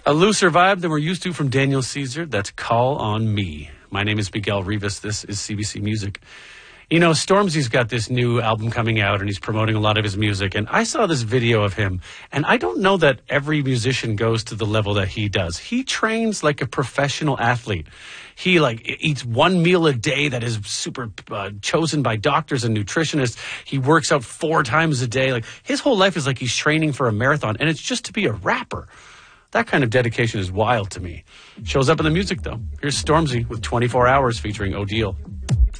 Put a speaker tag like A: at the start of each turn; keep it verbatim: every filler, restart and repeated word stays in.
A: A looser vibe than we're used to from Daniel Caesar. That's Call on Me. My name is Miguel Rivas. This is C B C Music. You know, Stormzy's got this new album coming out, and he's promoting a lot of his music. And I saw this video of him, and I don't know that every musician goes to the level that he does. He trains like a professional athlete. He, like, eats one meal a day that is super uh, chosen by doctors and nutritionists. He works out four times a day. Like, his whole life is like he's training for a marathon, and it's just to be a rapper. That kind of dedication is wild to me. Shows up in the music, though. Here's Stormzy with twenty-four hours featuring Odile.